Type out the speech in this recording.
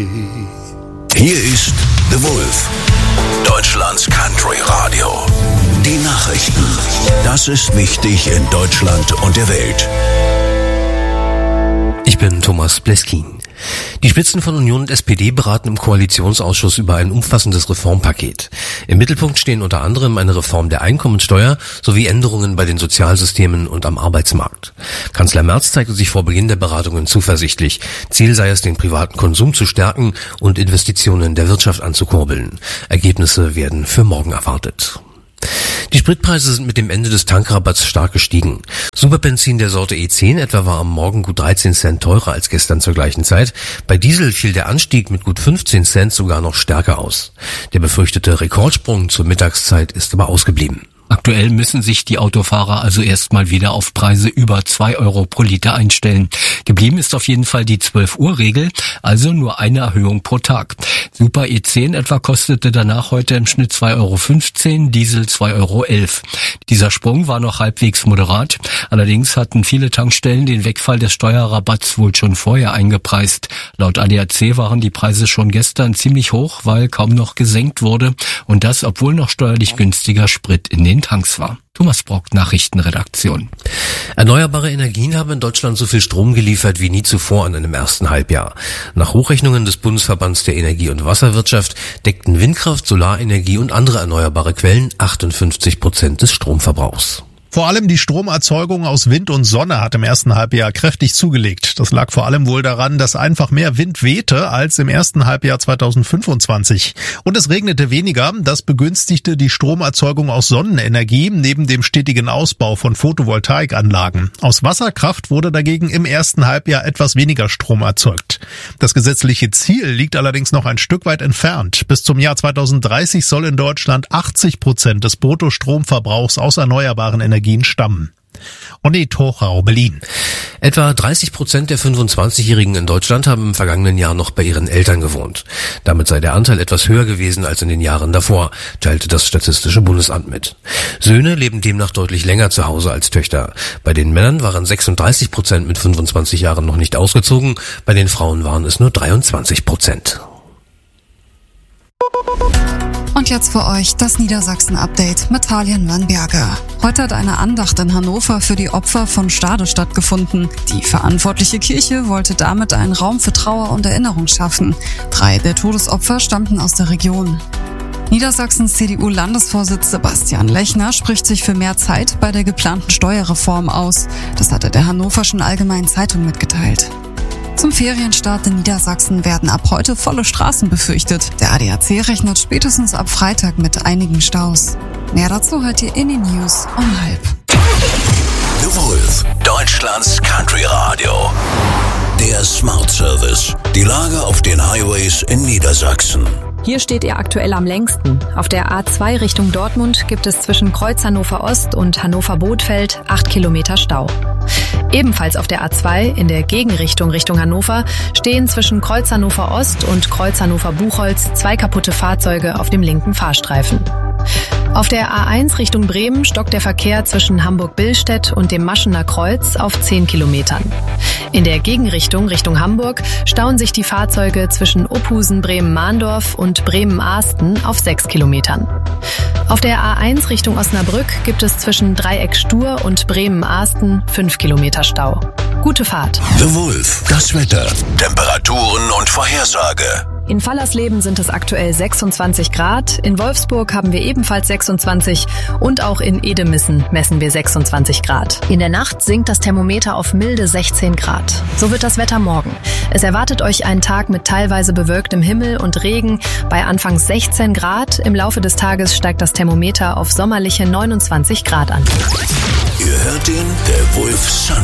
Hier ist The Wolf, Deutschlands Country Radio. Die Nachrichten. Das ist wichtig in Deutschland und der Welt. Ich bin Thomas Bleskin. Die Spitzen von Union und SPD beraten im Koalitionsausschuss über ein umfassendes Reformpaket. Im Mittelpunkt stehen unter anderem eine Reform der Einkommensteuer sowie Änderungen bei den Sozialsystemen und am Arbeitsmarkt. Kanzler Merz zeigte sich vor Beginn der Beratungen zuversichtlich. Ziel sei es, den privaten Konsum zu stärken und Investitionen der Wirtschaft anzukurbeln. Ergebnisse werden für morgen erwartet. Die Spritpreise sind mit dem Ende des Tankrabatts stark gestiegen. Superbenzin der Sorte E10 etwa war am Morgen gut 13 Cent teurer als gestern zur gleichen Zeit. Bei Diesel fiel der Anstieg mit gut 15 Cent sogar noch stärker aus. Der befürchtete Rekordsprung zur Mittagszeit ist aber ausgeblieben. Aktuell müssen sich die Autofahrer also erstmal wieder auf Preise über 2 Euro pro Liter einstellen. Geblieben ist auf jeden Fall die 12-Uhr-Regel, also nur eine Erhöhung pro Tag. Super E10 etwa kostete danach heute im Schnitt 2,15 Euro, Diesel 2,11 Euro. Dieser Sprung war noch halbwegs moderat. Allerdings hatten viele Tankstellen den Wegfall des Steuerrabatts wohl schon vorher eingepreist. Laut ADAC waren die Preise schon gestern ziemlich hoch, weil kaum noch gesenkt wurde. Und das, obwohl noch steuerlich günstiger Sprit in den Tanks war. Thomas Brock, Nachrichtenredaktion. Erneuerbare Energien haben in Deutschland so viel Strom geliefert wie nie zuvor in einem ersten Halbjahr. Nach Hochrechnungen des Bundesverbands der Energie- und Wasserwirtschaft deckten Windkraft, Solarenergie und andere erneuerbare Quellen 58% des Stromverbrauchs. Vor allem die Stromerzeugung aus Wind und Sonne hat im ersten Halbjahr kräftig zugelegt. Das lag vor allem wohl daran, dass einfach mehr Wind wehte als im ersten Halbjahr 2025. Und es regnete weniger. Das begünstigte die Stromerzeugung aus Sonnenenergie neben dem stetigen Ausbau von Photovoltaikanlagen. Aus Wasserkraft wurde dagegen im ersten Halbjahr etwas weniger Strom erzeugt. Das gesetzliche Ziel liegt allerdings noch ein Stück weit entfernt. Bis zum Jahr 2030 soll in Deutschland 80% des Bruttostromverbrauchs aus erneuerbaren Energien stammen. Onni Tochau, Berlin. Etwa 30% der 25-Jährigen in Deutschland haben im vergangenen Jahr noch bei ihren Eltern gewohnt. Damit sei der Anteil etwas höher gewesen als in den Jahren davor, teilte das Statistische Bundesamt mit. Söhne leben demnach deutlich länger zu Hause als Töchter. Bei den Männern waren 36% mit 25 Jahren noch nicht ausgezogen, bei den Frauen waren es nur 23%. Und jetzt für euch das Niedersachsen-Update mit Talian Wannberger. Heute hat eine Andacht in Hannover für die Opfer von Stade stattgefunden. Die verantwortliche Kirche wollte damit einen Raum für Trauer und Erinnerung schaffen. 3 der Todesopfer stammten aus der Region. Niedersachsens CDU-Landesvorsitz Sebastian Lechner spricht sich für mehr Zeit bei der geplanten Steuerreform aus. Das hat er der Hannoverschen Allgemeinen Zeitung mitgeteilt. Zum Ferienstart in Niedersachsen werden ab heute volle Straßen befürchtet. Der ADAC rechnet spätestens ab Freitag mit einigen Staus. Mehr dazu hört ihr in den News um 12:30. The Wolf, Deutschlands Country Radio. Der Smart Service. Die Lage auf den Highways in Niedersachsen. Hier steht ihr aktuell am längsten. Auf der A2 Richtung Dortmund gibt es zwischen Kreuz Hannover Ost und Hannover-Bothfeld 8 Kilometer Stau. Ebenfalls auf der A2 in der Gegenrichtung Richtung Hannover stehen zwischen Kreuz Hannover Ost und Kreuz Hannover Buchholz 2 kaputte Fahrzeuge auf dem linken Fahrstreifen. Auf der A1 Richtung Bremen stockt der Verkehr zwischen Hamburg-Billstedt und dem Maschener Kreuz auf 10 Kilometern. In der Gegenrichtung Richtung Hamburg stauen sich die Fahrzeuge zwischen Ophusen-Bremen-Mahndorf und Bremen-Ahsten auf 6 Kilometern. Auf der A1 Richtung Osnabrück gibt es zwischen Dreieck-Stur und Bremen-Ahsten 5 Kilometer Stau. Gute Fahrt. The Wolf, das Wetter, Temperaturen und Vorhersage. In Fallersleben sind es aktuell 26 Grad, in Wolfsburg haben wir ebenfalls 26 und auch in Edemissen messen wir 26 Grad. In der Nacht sinkt das Thermometer auf milde 16 Grad. So wird das Wetter morgen. Es erwartet euch ein Tag mit teilweise bewölktem Himmel und Regen bei anfangs 16 Grad. Im Laufe des Tages steigt das Thermometer auf sommerliche 29 Grad an. Ihr hört den The Wolf Sun